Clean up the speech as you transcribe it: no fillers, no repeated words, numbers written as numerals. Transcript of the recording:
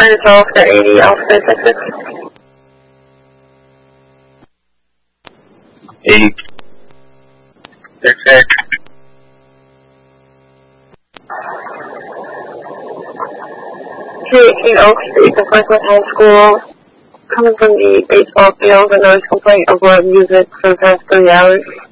12 to 80 Alphabet, Texas. 80. 6-6. King Oaks Street, the Franklin High School. Coming from the baseball field, a noise complaint of loud music for the past 3 hours.